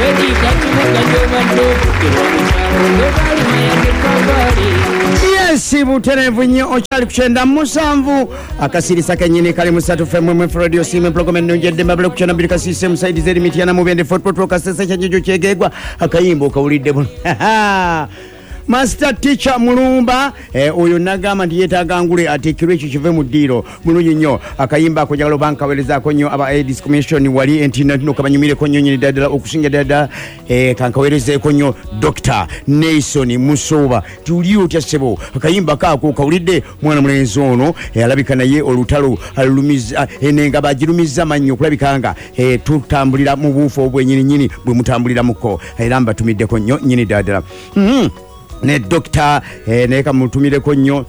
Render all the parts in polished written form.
Yes, buterevu nnyo okyali kukyenda musanvu akasirisa kenyini kali musatu fm radio sime program nonjedde mabule kukyana bilika system side zeri mitiana mubende fort potro kasese kyanjo kyegegwa akayimbo kawulidde buno Master Teacher Mulumba oyo nagamba ndi yetaaga ngule atikirwe kive mu ddiro bulungi nnyo akayimba ko jagalo banka welezako nnyo aba AIDS Commission wali entina no kabanyumire ko nnyonyi dada okusinga dada kankawerezeko nnyo Dr. Nelson Musoba tuliyo tyasebo akayimba kako kawulidde mwana mulenzi ono alabika naye olutalo alumiza enenga bagirumiza manyo kulabikanga tutambulira mu buufo obwennyini bwe mutambulira muko eramba tumiddeko nnyo nnyini dada ne Dr. neka mutumireko nnyo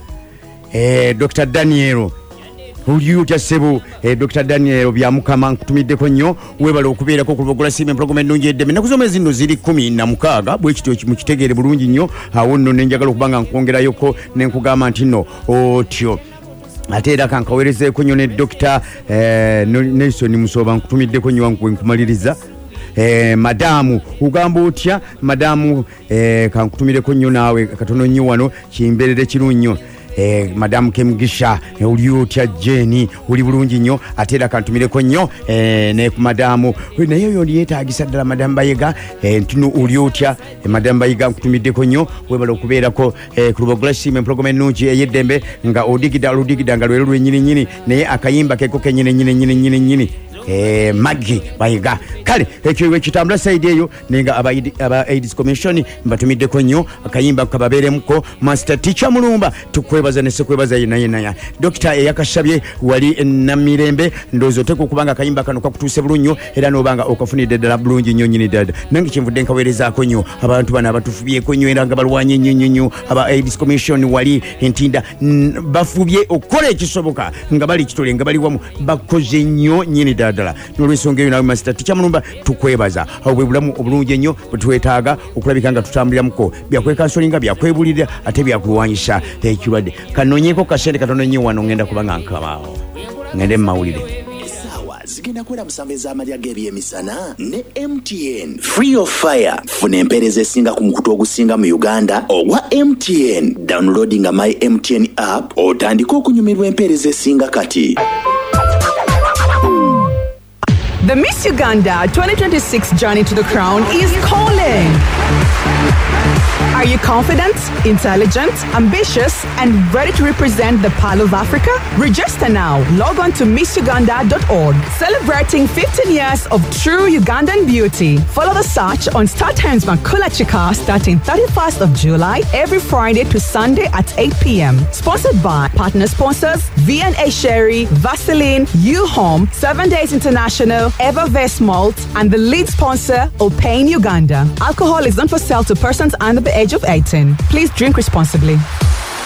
Dr. Daniel uliyo tyasebo Dr. Daniel byamukama nkutumiddeko nnyo webale okubeerako ku Lubogola Sime program ennungi eddeme nakusoma zino ziri 16 bwe kityo mukitegeere bulungi nnyo awo nno nenjagala okubanga nkwongerayoko nenkugamba nti nno otyo ate era kankawerezeeko nnyo ne Dr. Nelson Musoba nkutumiddeko nnyo nkumaliriza madamu ugamba otya madamu kankutumireko nnyo naawe katono nnyo wano kimberere kirunyo madamu Kemugisha uli otya Jeni uli bulungi nnyo ate era kantumireko nnyo ne ku madamu naye yo yeetaagisa ddala madamu Bayiga ntino uli otya madamu Bayiga nkutumiddeko nnyo webala okubeerako ku Lubogola Sime program ennungi ey'eddembe nga odigida nga lwero lwennyini naye akayimba keko kenyini Maggie Bayiga kale ekyo ekitambula side eyo nenga aba AIDS Commission mbatumiddeko nnyo akayimba kababeremuko Master Teacher Mulumba tukwebaza ne sekwebaza yina Dr. yakashabye wali namirembe ndozo teko kubanga akayimba kano kakutuse bulunyo era nobanga okafunidde ddala bulungi nnyo nyini dada nange kinvudde nkaweerezaako nnyo abantu bana abatufubyeko nnyo era nga balwanye nnyo aba AIDS Commission wali entinda bafubye okukola ekisoboka nga bali kitole nga bali wamu bakoze nnyo nyini dada nolwensonga eyo nawe Master Teacher Mulumba tukwebaza obwe bulamu obulungi ennyo bwetwetaaga okulabika nga tutambuliramuko byakwekansolinga byakwebulira ate byakulwanyisa ekirwadde kanonyeko kasente katono nnyo wano ngenda kubanga nkabaawo ngende mumawulire zigenda kwera musanve z'amalya g'ebyemisana ne MTN free of fire funa empeereza esinga ku mukutu ogusinga mu Uganda ogwa MTN downloading my MTN app otandika okunyumirwa empeereza esinga kati. The Miss Uganda 2026 journey to the crown is calling. Are you confident, intelligent, ambitious, and ready to represent the Pearl of Africa? Register now. Log on to missuganda.org. Celebrating 15 years of true Ugandan beauty. Follow the search on StarTimes Makula Chika starting 31st of July every Friday to Sunday at 8 p.m. Sponsored by partner sponsors V&A Sherry, Vaseline, U-Home, 7 Days International, Evervest Malt, and the lead sponsor, Opain Uganda. Alcohol is not for sale to persons under the age of 18. Please drink responsibly.